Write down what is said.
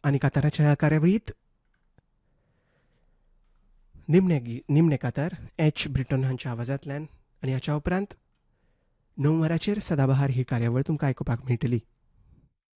आनी काताराच्या ह्या कार्यावळींत निमणे कातार एच ब्रिटन हांच्या आवाजांतल्यान आनी हाच्या उपरांत 9 वरांचेर सदाबहार ही कार्यावळ तुमकां आयकुपाक मेळटली.